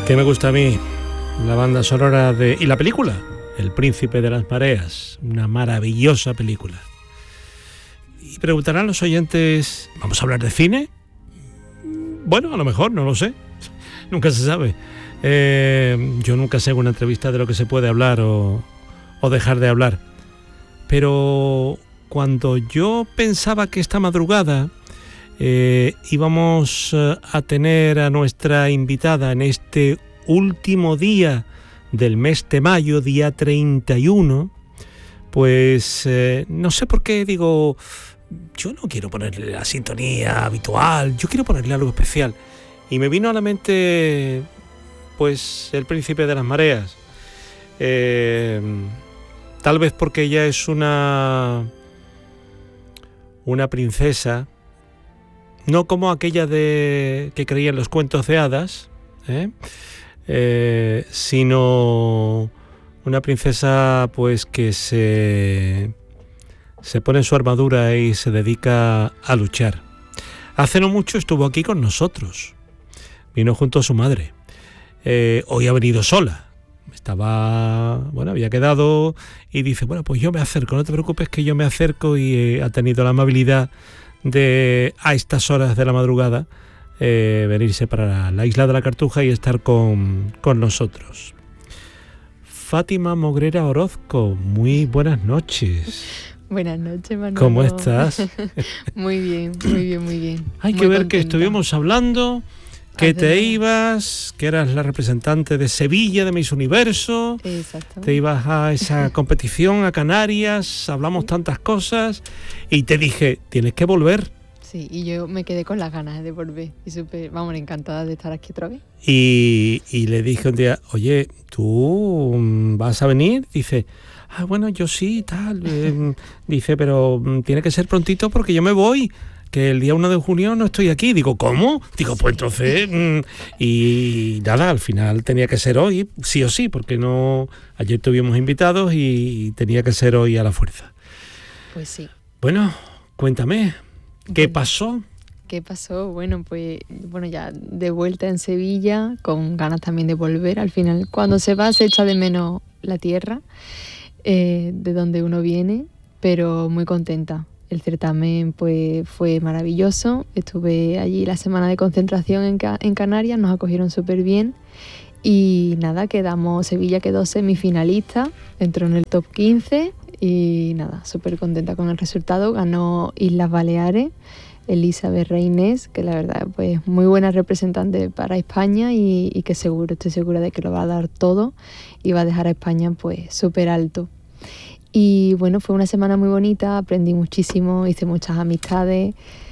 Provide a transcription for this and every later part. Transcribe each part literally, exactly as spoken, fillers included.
que me gusta a mí la banda sonora de y la película El Príncipe de las Mareas, una maravillosa película. Y preguntarán los oyentes, ¿vamos a hablar de cine? Bueno, a lo mejor, no lo sé, nunca se sabe. Eh, yo nunca sé en una entrevista de lo que se puede hablar o, o dejar de hablar, pero cuando yo pensaba que esta madrugada eh, íbamos a tener a nuestra invitada en este último día del mes de mayo, día treinta y uno, pues eh, no sé por qué digo, yo no quiero ponerle la sintonía habitual, yo quiero ponerle algo especial. Y me vino a la mente, pues, El Príncipe de las Mareas. Eh, tal vez porque ella es una, una princesa, no como aquella de que creía en los cuentos de hadas, ¿eh? Eh, sino una princesa pues que se, se pone su armadura y se dedica a luchar. Hace no mucho estuvo aquí con nosotros, vino junto a su madre. Eh, hoy ha venido sola, estaba, bueno, había quedado y dice, bueno, pues yo me acerco, no te preocupes que yo me acerco, y eh, ha tenido la amabilidad de a estas horas de la madrugada Eh, venirse para la isla de la Cartuja y estar con, con nosotros. Fátima Mogrera Orozco, muy buenas noches. Buenas noches, Manolo. ¿Cómo estás? Muy bien, muy bien, muy bien. Hay muy que ver contenta. Que estuvimos hablando, que Hace te nada. ibas, que eras la representante de Sevilla, de Miss Universo, Exacto. te ibas a esa competición a Canarias, hablamos tantas cosas y te dije, tienes que volver. Sí, y yo me quedé con las ganas de volver y súper, vamos, encantada de estar aquí otra vez. Y, y le dije un día, oye, ¿tú vas a venir? Dice, ah, bueno, yo sí, tal. Eh, dice, pero tiene que ser prontito porque yo me voy, que el día uno de junio no estoy aquí. Digo, ¿cómo? Digo, pues entonces... Mm, y nada, al final tenía que ser hoy, sí o sí, porque no... Ayer tuvimos invitados y tenía que ser hoy a la fuerza. Pues sí. Bueno, cuéntame, ¿qué Bueno. pasó? ¿Qué pasó? Bueno, pues bueno, ya de vuelta en Sevilla, con ganas también de volver. Al final, cuando se va, se echa de menos la tierra, eh, de donde uno viene, pero muy contenta. El certamen pues fue maravilloso. Estuve allí la semana de concentración en, Ca- en Canarias, nos acogieron súper bien. Y nada, quedamos, Sevilla quedó semifinalista, entró en el top quince y nada, súper contenta con el resultado. Ganó Islas Baleares, Elizabeth Reynés, que la verdad pues muy buena representante para España y, y que seguro, estoy segura de que lo va a dar todo y va a dejar a España pues súper alto. Y bueno, fue una semana muy bonita, aprendí muchísimo, hice muchas amistades.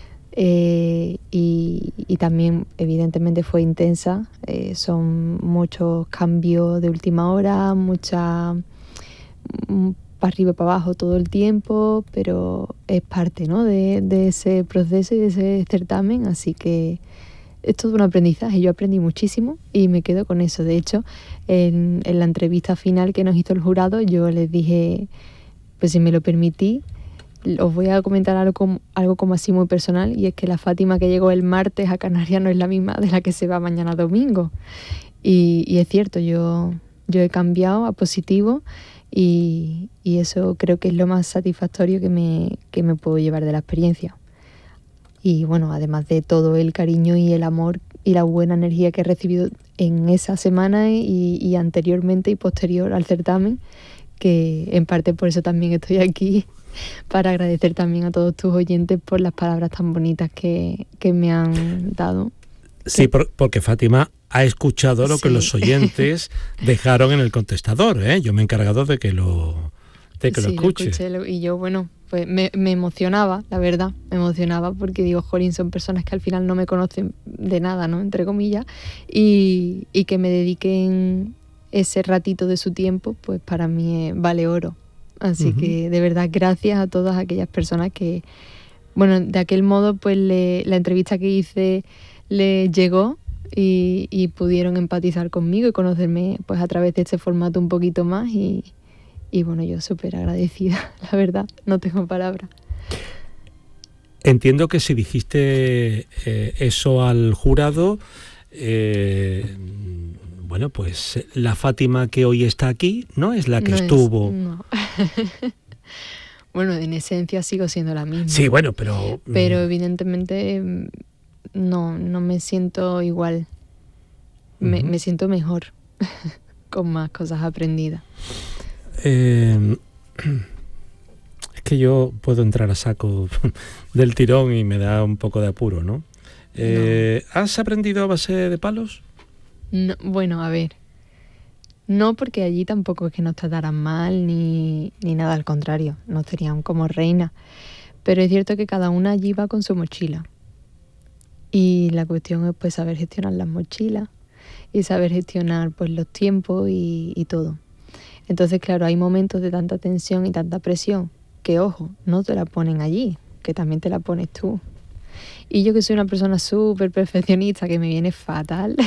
Eh, y, y también evidentemente fue intensa, eh, son muchos cambios de última hora, mucha mm, para arriba y para abajo todo el tiempo, pero es parte, ¿no?, de, de ese proceso y de ese certamen, así que es todo un aprendizaje. Yo aprendí muchísimo y me quedo con eso. De hecho, en, en la entrevista final que nos hizo el jurado, yo les dije, pues si me lo permití, os voy a comentar algo como, algo como así muy personal, y es que la Fátima que llegó el martes a Canarias no es la misma de la que se va mañana domingo. Y, y es cierto, yo, yo he cambiado a positivo y, y eso creo que es lo más satisfactorio que me, que me puedo llevar de la experiencia. Y bueno, además de todo el cariño y el amor y la buena energía que he recibido en esa semana y, y anteriormente y posterior al certamen, que en parte por eso también estoy aquí, para agradecer también a todos tus oyentes por las palabras tan bonitas que, que me han dado. Sí, por, porque Fátima ha escuchado lo Sí. que los oyentes dejaron en el contestador, ¿eh? Yo me he encargado de que lo, de que Sí, lo escuche. escuché, lo- y yo, bueno, pues me, me emocionaba, la verdad, me emocionaba porque digo, jolín, son personas que al final no me conocen de nada, ¿no?, entre comillas, y, y que me dediquen ese ratito de su tiempo, pues para mí eh, vale oro. Así Ujú. que de verdad gracias a todas aquellas personas que, bueno, de aquel modo pues le, la entrevista que hice le llegó y, y pudieron empatizar conmigo y conocerme pues a través de este formato un poquito más y, y bueno, yo súper agradecida, la verdad, no tengo palabras. Entiendo que si dijiste eh, eso al jurado, eh, Bueno, pues la Fátima que hoy está aquí no es la que no estuvo... Es, no. Bueno, en esencia sigo siendo la misma. Sí, bueno, pero... Pero evidentemente no, no me siento igual. Me, uh-huh. me siento mejor, con más cosas aprendidas. Eh, es que yo puedo entrar a saco del tirón y me da un poco de apuro, ¿no? Eh, no. ¿Has aprendido a base de palos? No, bueno, a ver. No, porque allí tampoco es que nos trataran mal ni, ni nada, al contrario, nos tenían como reinas. Pero es cierto que cada una allí va con su mochila. Y la cuestión es pues saber gestionar las mochilas y saber gestionar pues los tiempos y, y todo. Entonces, claro, hay momentos de tanta tensión y tanta presión que, ojo, no te la ponen allí, que también te la pones tú. Y yo que soy una persona súper perfeccionista, que me viene fatal...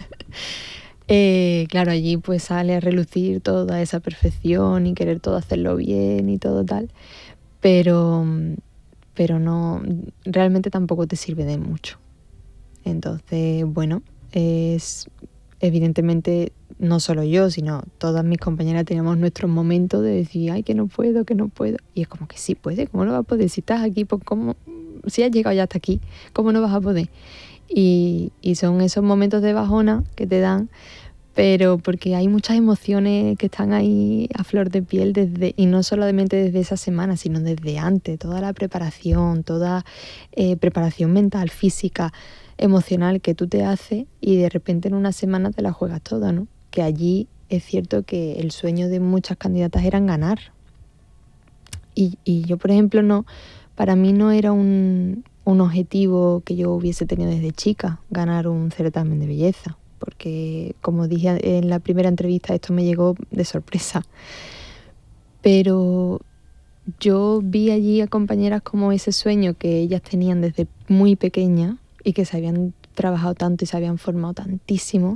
Eh, claro, allí pues sale a relucir toda esa perfección y querer todo hacerlo bien y todo tal, pero, pero no, realmente tampoco te sirve de mucho. Entonces, bueno, es evidentemente no solo yo, sino todas mis compañeras tenemos nuestros momentos de decir, ay, que no puedo, que no puedo. Y es como que sí puedes, ¿cómo no vas a poder? Si estás aquí, pues cómo, si has llegado ya hasta aquí, ¿cómo no vas a poder? Y, y son esos momentos de bajona que te dan, pero porque hay muchas emociones que están ahí a flor de piel desde, y no solamente desde esa semana, sino desde antes, toda la preparación, toda eh, preparación mental, física, emocional que tú te haces y de repente en una semana te la juegas toda, ¿no? Que allí es cierto que el sueño de muchas candidatas era ganar. Y, y yo, por ejemplo, no, para mí no era un, un objetivo que yo hubiese tenido desde chica, ganar un certamen de belleza. Porque, como dije en la primera entrevista, esto me llegó de sorpresa. Pero yo vi allí a compañeras como ese sueño que ellas tenían desde muy pequeñas y que se habían trabajado tanto y se habían formado tantísimo,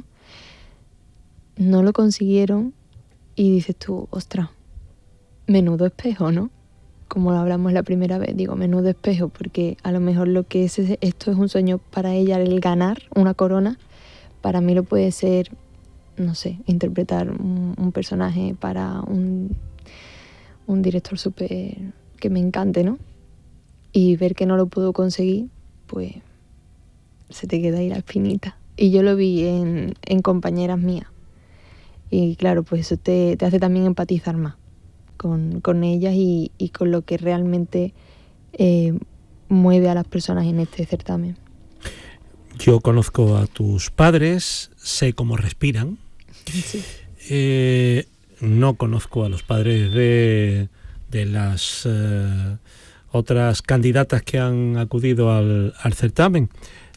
no lo consiguieron y dices tú, ostras, menudo espejo, ¿no? Como lo hablamos la primera vez, digo, menudo espejo, porque a lo mejor lo que es esto es un sueño para ella, el ganar una corona. Para mí lo puede ser, no sé, interpretar un, un personaje para un, un director súper que me encante, ¿no? Y ver que no lo puedo conseguir, pues se te queda ahí la espinita. Y yo lo vi en, en compañeras mías. Y claro, pues eso te, te hace también empatizar más con, con ellas y, y con lo que realmente eh, mueve a las personas en este certamen. Yo conozco a tus padres, sé cómo respiran. Sí. Eh, no conozco a los padres de, de las eh, otras candidatas que han acudido al, al certamen.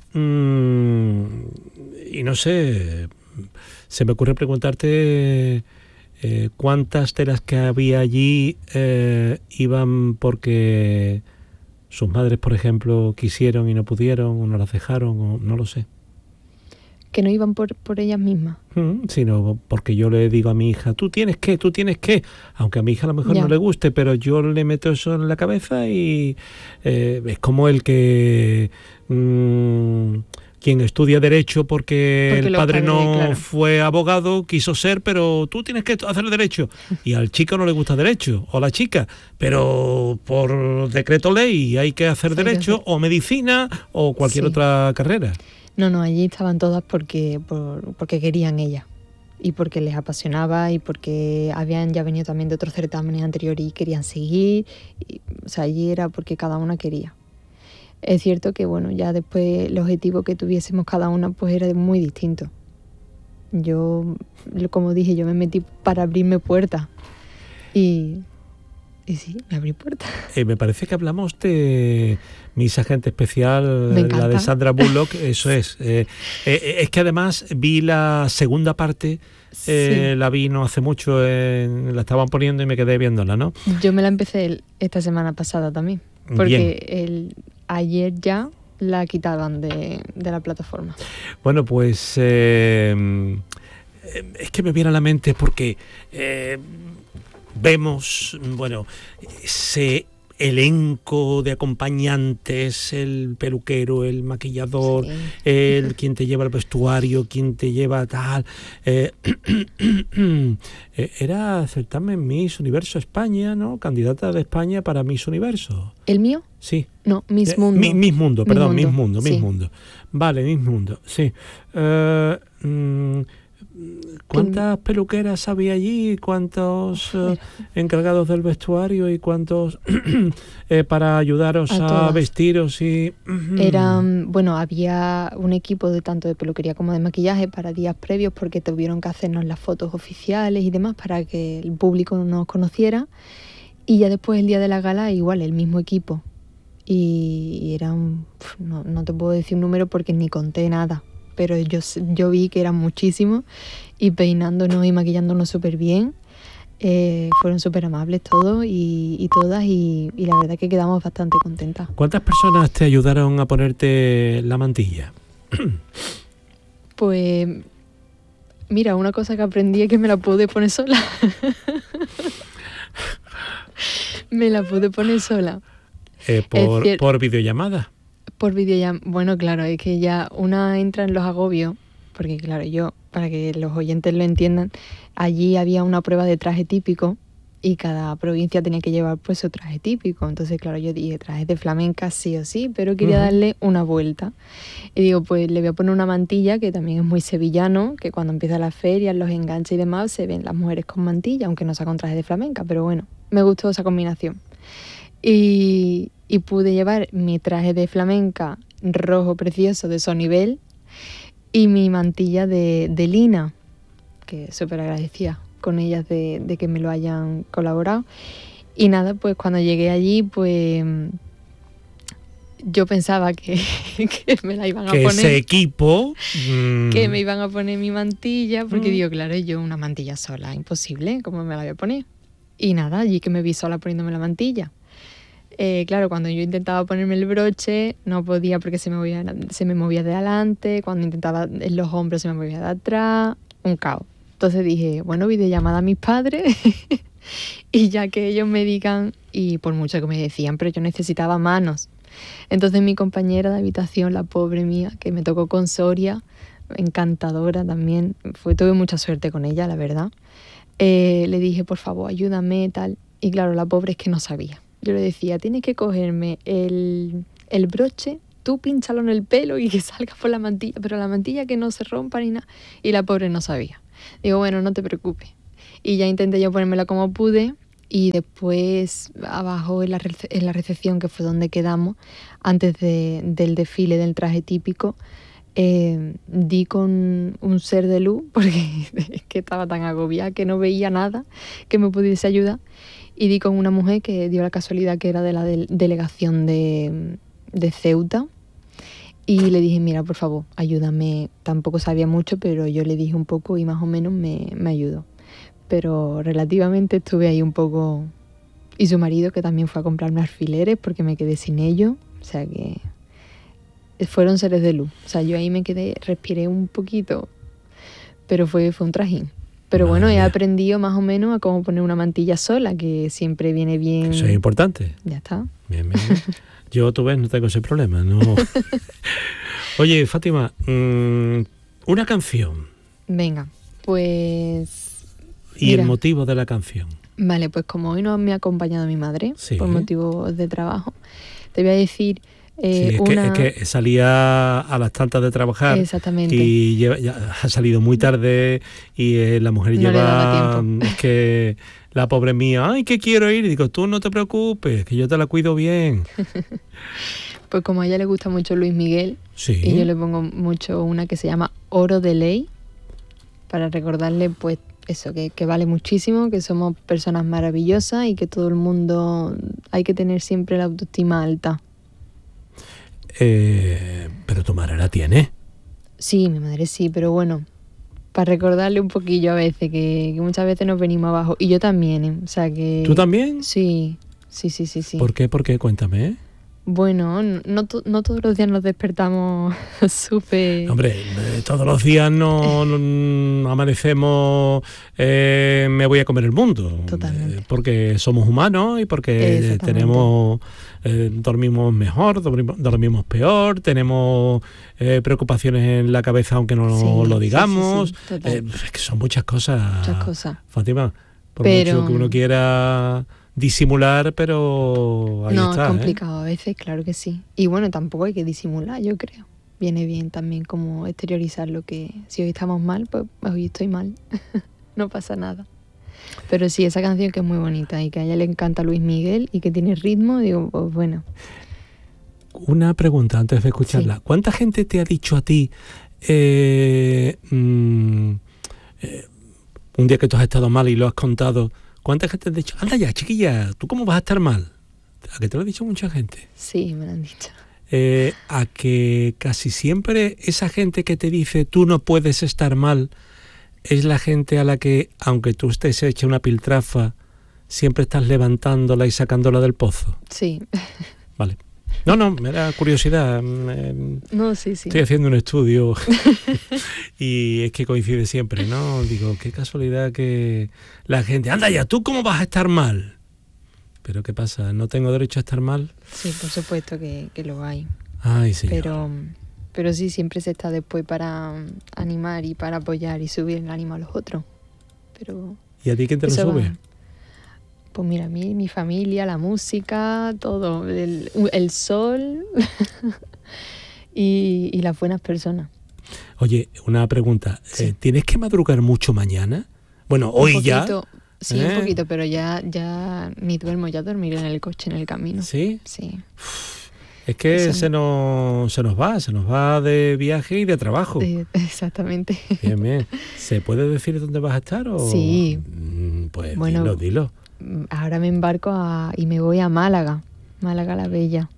Mm, y no sé, se me ocurre preguntarte eh, cuántas de las que había allí eh, iban porque... sus madres, por ejemplo, quisieron y no pudieron, o no las dejaron, o no lo sé. Que no iban por, por ellas mismas. Mm, sino porque yo le digo a mi hija, tú tienes que, tú tienes que, aunque a mi hija a lo mejor ya. no le guste, pero yo le meto eso en la cabeza y eh, es como el que... Mmm, quien estudia Derecho porque, porque el padre no claro. fue abogado, quiso ser, pero tú tienes que hacer Derecho. Y al chico no le gusta Derecho, o a la chica, pero por decreto ley hay que hacer sí, Derecho, hacer. o Medicina, o cualquier sí. otra carrera. No, no, allí estaban todas porque, por, porque querían ellas. Y porque les apasionaba y porque habían ya venido también de otros certámenes anteriores y querían seguir. Y, o sea, allí era porque cada una quería. Es cierto que, bueno, ya después el objetivo que tuviésemos cada una pues era muy distinto. Yo, como dije, yo me metí para abrirme puertas y, y sí, me abrí puertas. Eh, me parece que hablamos de Miss Agente Especial, la de Sandra Bullock, eso es. Eh, eh, es que además vi la segunda parte, eh, sí. la vi no hace mucho, eh, la estaban poniendo y me quedé viéndola, ¿no? Yo me la empecé esta semana pasada también, porque el... ayer ya la quitaban de, de la plataforma. Bueno, pues eh, es que me viene a la mente porque eh, vemos, bueno, se elenco de acompañantes, el peluquero, el maquillador, sí. el quien te lleva el vestuario, quien te lleva tal. Eh, era certamen Miss Universo España, ¿no? Candidata de España para Miss Universo. ¿El mío? Sí. No, Miss Mundo. Eh, Miss Mundo, perdón, Miss Mundo, Miss sí. Mundo. Vale, Miss Mundo, sí. Uh, mm, ¿Cuántas peluqueras había allí? ¿Cuántos uh, encargados del vestuario y cuántos eh, para ayudaros a, a vestiros? Y eran, bueno, había un equipo de tanto de peluquería como de maquillaje para días previos porque tuvieron que hacernos las fotos oficiales y demás para que el público nos conociera. Y ya después el día de la gala igual, el mismo equipo. Y era un, no, no te puedo decir un número porque ni conté nada. Pero yo, yo vi que eran muchísimos y peinándonos y maquillándonos súper bien. Eh, fueron súper amables todos y, y todas y, y la verdad que quedamos bastante contentas. ¿Cuántas personas te ayudaron a ponerte la mantilla? Pues mira, una cosa que aprendí es que me la pude poner sola. Me la pude poner sola. Eh, por, cier- ¿Por videollamada? Por videollamada. Bueno, claro, es que ya una entra en los agobios, porque claro, yo, para que los oyentes lo entiendan, allí había una prueba de traje típico y cada provincia tenía que llevar pues su traje típico. Entonces, claro, yo dije traje de flamenca sí o sí, pero quería uh-huh. darle una vuelta. Y digo, pues le voy a poner una mantilla, que también es muy sevillano, que cuando empieza la feria, los enganches y demás, se ven las mujeres con mantilla, aunque no sea con traje de flamenca, pero bueno, me gustó esa combinación. Y, y pude llevar mi traje de flamenca rojo precioso de Sonivel y mi mantilla de, de lina, que súper agradecida con ellas de, de que me lo hayan colaborado. Y nada, pues cuando llegué allí, pues yo pensaba que, que me la iban a que poner. Ese equipo... Mmm. Que me iban a poner mi mantilla, porque mm. digo, claro, yo una mantilla sola, imposible, ¿cómo me la voy a poner? Y nada, allí que me vi sola poniéndome la mantilla. Eh, claro, cuando yo intentaba ponerme el broche, no podía porque se me movía, se me movía de adelante, cuando intentaba en los hombros se me movía de atrás, un caos. Entonces dije, bueno, videollamada a mis padres y ya que ellos me digan, y por mucho que me decían, pero yo necesitaba manos. Entonces mi compañera de habitación, la pobre mía, que me tocó con Soria, encantadora también, fue, tuve mucha suerte con ella, la verdad. Eh, le dije, por favor, ayúdame, tal. Y claro, la pobre es que no sabía. Yo le decía, tienes que cogerme el, el broche, tú pínchalo en el pelo y que salga por la mantilla, pero la mantilla que no se rompa ni nada. Y la pobre no sabía. Digo, bueno, no te preocupes. Y ya intenté yo ponérmela como pude y después abajo en la, rece- en la recepción, que fue donde quedamos, antes de, del desfile del traje típico, eh, di con un ser de luz, porque es que estaba tan agobiada que no veía nada que me pudiese ayudar. Y di con una mujer que dio la casualidad que era de la de- delegación de, de Ceuta. Y le dije, mira, por favor, ayúdame. Tampoco sabía mucho, pero yo le dije un poco y más o menos me, me ayudó. Pero relativamente estuve ahí un poco... Y su marido, que también fue a comprarme alfileres porque me quedé sin ellos. O sea que fueron seres de luz. O sea, yo ahí me quedé, respiré un poquito, pero fue, fue un trajín. Pero Madre bueno, he aprendido más o menos a cómo poner una mantilla sola, que siempre viene bien. Eso es importante. Ya está. Bien, bien, bien. Yo, tú ves, no tengo ese problema, ¿no? Oye, Fátima, mmm, una canción. Venga, pues... Y mira, el motivo de la canción. Vale, pues como hoy no me ha acompañado mi madre, sí, por motivos de trabajo, te voy a decir... Eh, sí, es, una... que, es que salía a las tantas de trabajar. Exactamente. Y lleva, ya ha salido muy tarde y eh, la mujer no lleva... le daba tiempo. Es que la pobre mía, ay, que quiero ir. Y digo, tú no te preocupes, que yo te la cuido bien. Pues como a ella le gusta mucho Luis Miguel, sí, y yo le pongo mucho una que se llama Oro de Ley, para recordarle pues eso, que, que vale muchísimo, que somos personas maravillosas y que todo el mundo hay que tener siempre la autoestima alta. Eh, pero tu madre la tiene. Sí, mi madre sí, pero bueno, para recordarle un poquillo a veces, que, que muchas veces nos venimos abajo. Y yo también, ¿eh? O sea que... ¿Tú también? Sí, sí, sí, sí, sí. ¿Por qué? ¿Por qué? Cuéntame. Bueno, no, to- no todos los días nos despertamos súper... Hombre, eh, todos los días no, no amanecemos, eh, me voy a comer el mundo. Totalmente. Eh, porque somos humanos y porque Exactamente. tenemos, eh, dormimos mejor, dormimos, dormimos peor, tenemos eh, preocupaciones en la cabeza aunque no Sí, lo sí, sí, digamos. sí, total. Eh, es que son muchas cosas, Muchas cosas. Fátima. Por Pero- mucho que uno quiera disimular, pero ahí no, está. es ¿eh? complicado a veces, claro que sí. Y bueno, tampoco hay que disimular, yo creo. Viene bien también como exteriorizar lo que... Si hoy estamos mal, pues hoy estoy mal. No pasa nada. Pero sí, esa canción que es muy bonita y que a ella le encanta Luis Miguel y que tiene ritmo, digo, pues bueno. Una pregunta antes de escucharla. Sí. ¿Cuánta gente te ha dicho a ti, eh, mm, eh, un día que tú has estado mal y lo has contado, cuánta gente te ha dicho, anda ya, chiquilla, ¿tú cómo vas a estar mal? ¿A que te lo ha dicho mucha gente? Sí, me lo han dicho. Eh, a que casi siempre esa gente que te dice tú no puedes estar mal es la gente a la que, aunque tú estés hecha una piltrafa, siempre estás levantándola y sacándola del pozo. Sí. Vale. No, no, me da curiosidad. eh, No, sí, sí. Estoy haciendo un estudio y es que coincide siempre, ¿no? Digo, qué casualidad que la gente, anda ya, ¿tú cómo vas a estar mal? Pero ¿qué pasa? ¿No tengo derecho a estar mal? Sí, por supuesto que, que lo hay. Ay, sí. Pero, pero sí, siempre se está después para um, animar y para apoyar y subir el ánimo a los otros. Pero ¿Y a ti quién te lo eso sube? va. Pues mira, a mí, mi familia, la música, todo, el, el sol y, y las buenas personas. Oye, una pregunta. Sí. eh, ¿Tienes que madrugar mucho mañana? Bueno, Un hoy ya. poquito, sí, ¿eh? un poquito, pero ya, ya ni duermo, ya dormiré en el coche, en el camino. ¿Sí? Sí. Es que Eso. se nos, se nos va, se nos va de viaje y de trabajo. Eh, exactamente. Bien, bien. ¿Se puede decir dónde vas a estar? O... Sí. Mm, Pues Bueno, dilo, dilo. Ahora me embarco a, y me voy a Málaga, Málaga la Bella,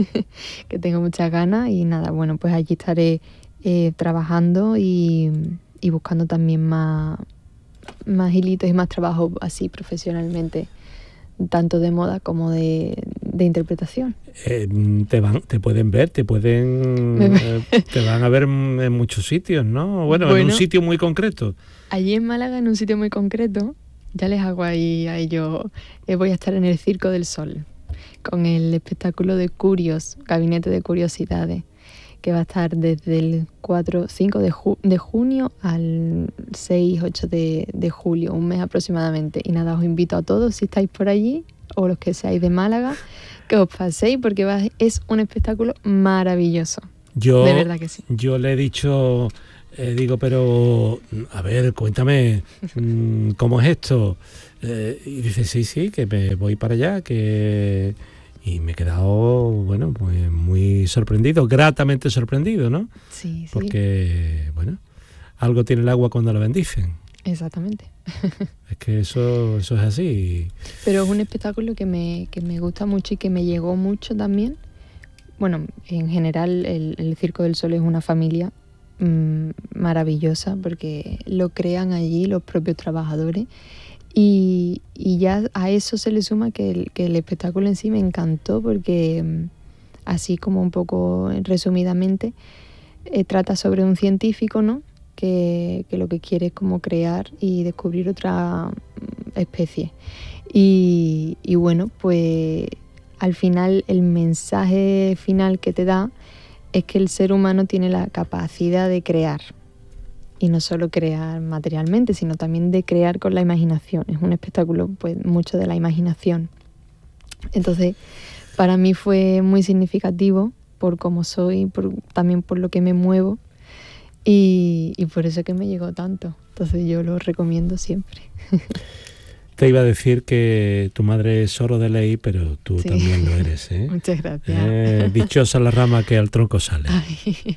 que tengo muchas ganas y nada, bueno, pues allí estaré eh, trabajando y, y buscando también más, más hilitos y más trabajo así profesionalmente, tanto de moda como de, de interpretación. Eh, te van, te pueden ver, te pueden, Me ve- eh, te van a ver en muchos sitios, ¿no? Bueno, en un Bueno. sitio muy concreto. Allí en Málaga, en un sitio muy concreto, ya les hago ahí a ellos, eh, voy a estar en el Circo del Sol, con el espectáculo de Curios, Gabinete de Curiosidades, que va a estar desde el cuatro, cinco de, ju- de junio al seis, ocho de, de julio, un mes aproximadamente. Y nada, os invito a todos, si estáis por allí, o los que seáis de Málaga, que os paséis, porque va- es un espectáculo maravilloso. Yo, De verdad que sí. yo le he dicho, eh, digo, pero a ver, cuéntame, mm, ¿cómo es esto? Eh, y dice, sí, sí, que me voy para allá, que... Y me he quedado, bueno, pues muy sorprendido, gratamente sorprendido, ¿no? Sí, sí, Porque, bueno, algo tiene el agua cuando la bendicen. exactamente. Es que eso, eso es así. Pero es un espectáculo que me, que me gusta mucho y que me llegó mucho también. Bueno, en general el, el Circo del Sol es una familia mmm, maravillosa porque lo crean allí los propios trabajadores y, y ya a eso se le suma que el, que el espectáculo en sí me encantó porque mm, así como un poco resumidamente eh, trata sobre un científico, ¿no? Que, que lo que quiere es como crear y descubrir otra mm, especie. Y, y bueno, pues al final el mensaje final que te da es que el ser humano tiene la capacidad de crear. Y no solo crear materialmente, sino también de crear con la imaginación. Es un espectáculo pues mucho de la imaginación. Entonces, para mí fue muy significativo por cómo soy, por, también por lo que me muevo. Y, y por eso que me llegó tanto. Entonces yo lo recomiendo siempre. Te iba a decir que tu madre es oro de ley, pero tú Sí. también lo eres, ¿eh? Muchas gracias. Eh, dichosa la rama que al tronco sale. Ay.